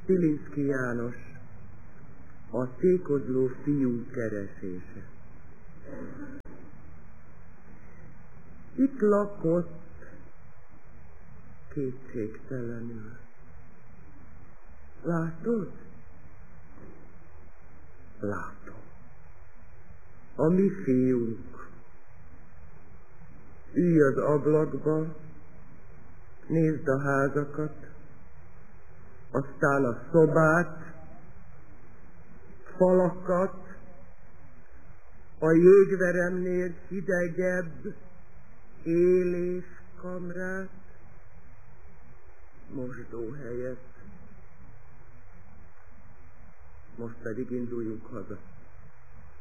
Szilinszky János, a tékozló fiú keresése. Itt lakott kétségtelenül. Látod? Látom. A mi fiunk. Ülj az ablakba, nézd a házakat, aztán a szobát, falakat, a jégveremnél hidegebb éléskamrát, mosdóhelyet. Most pedig induljunk haza.